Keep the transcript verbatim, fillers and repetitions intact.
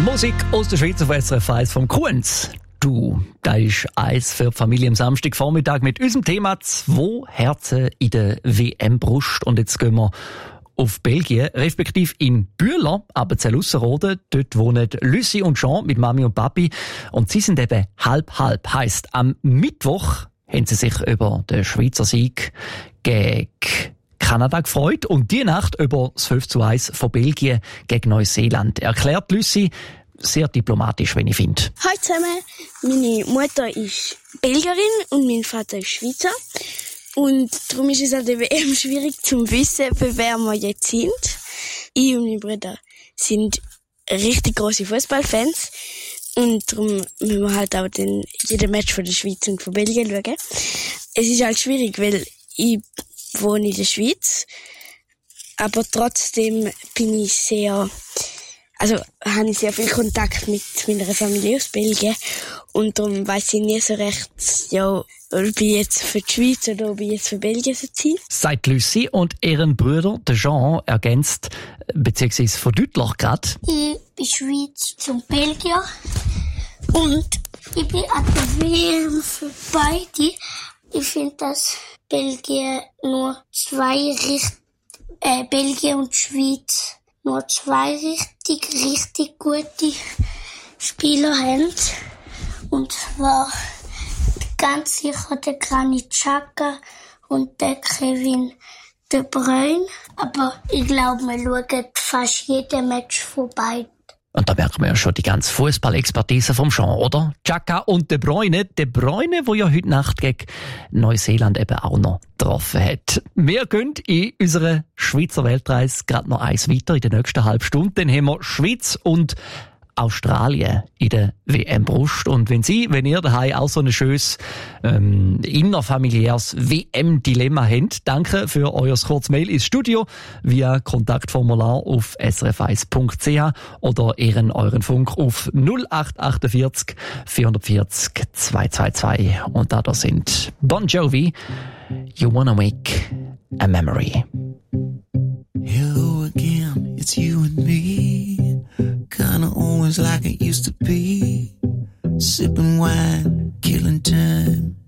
Musik aus der Schweiz auf S R F eins vom Kunz. Du, da ist eins für die Familie am Samstagvormittag mit unserem Thema «Zwei Herzen in der W M-Brust». Und jetzt gehen wir auf Belgien, respektive in Bühler, aber zu Lusserode. Dort wohnen Lucie und Jean mit Mami und Papi. Und sie sind eben halb-halb. Heisst, am Mittwoch haben sie sich über den Schweizer Sieg gegen Kanada gefreut und die Nacht über das fünf zu eins von Belgien gegen Neuseeland. Erklärt Lucie sehr diplomatisch, wenn ich finde. Hallo zusammen, meine Mutter ist Belgierin und mein Vater ist Schweizer. Und darum ist es an der W M schwierig zu wissen, für wer wir jetzt sind. Ich und meine Brüder sind richtig grosse Fußballfans. Und darum müssen wir halt auch den, jeden Match von der Schweiz und von Belgien schauen. Es ist halt schwierig, weil ich wohne in der Schweiz. Aber trotzdem bin ich sehr, also habe ich sehr viel Kontakt mit meiner Familie aus Belgien. Und darum weiss ich nie so recht, ja, ob ich jetzt für die Schweiz oder ob ich jetzt für Belgien sein. Sagt Lucie und ihren Bruder, der Jean, ergänzt, beziehungsweise verdeutlicht gerade. Ich bin Schweiz zum Belgier und ich bin an der W M für beide. Ich finde, dass Belgien nur zwei Richt- äh, Belgien und Schweiz nur zwei richtig, richtig gute Spieler haben. Und zwar ganz sicher der Granit Xhaka und der Kevin De Bruyne. Aber ich glaube, wir schauen fast jeden Match vorbei. Und da merkt man ja schon die ganze Fußballexpertise vom Jean, oder? Xhaka und De Bruyne. De Bruyne, wo ja heute Nacht gegen Neuseeland eben auch noch getroffen hat. Wir gehen in unserer Schweizer Weltreise gerade noch eins weiter in der nächsten halben Stunde. Dann haben wir Schweiz und Australien in der W M-Brust. Und wenn Sie, wenn ihr daheim auch so ein schönes ähm, innerfamiliäres W M-Dilemma habt, danke für euer Kurzmail ins Studio via Kontaktformular auf s r f eins punkt c h oder Ihren euren Funk auf null acht achtundvierzig vierundvierzig zweihundertzweiundzwanzig. Und da, da sind Bon Jovi, You Wanna Make a Memory. Hello again, it's you and me. Kinda always like it used to be.